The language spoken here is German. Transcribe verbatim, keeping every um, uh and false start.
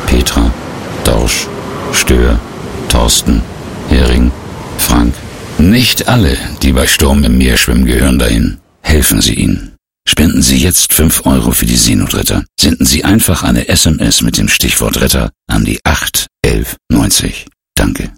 Petra, Dausch, Stör, Thorsten, Hering, Frank. Nicht alle, die bei Sturm im Meer schwimmen, gehören dahin. Helfen Sie ihnen. Spenden Sie jetzt fünf Euro für die Seenotretter. Senden Sie einfach eine S M S mit dem Stichwort Retter an die acht elf neunzig. Danke.